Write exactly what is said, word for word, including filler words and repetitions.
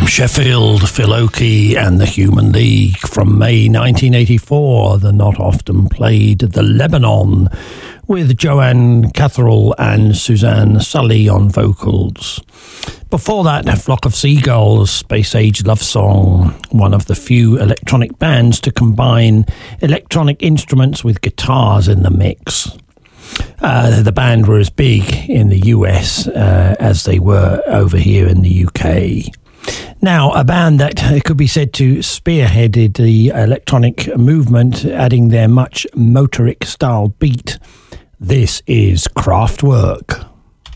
Sheffield, Phil Oakey and the Human League. From May nineteen eighty-four, the not often played The Lebanon, with Joanne Catherall and Suzanne Sully on vocals. Before that, A Flock of Seagulls, Space Age Love Song, one of the few electronic bands to combine electronic instruments with guitars in the mix. Uh, the band were as big in the U S uh, as they were over here in the U K. Now, a band that could be said to spearheaded the electronic movement, adding their much motoric style beat. This is Kraftwerk.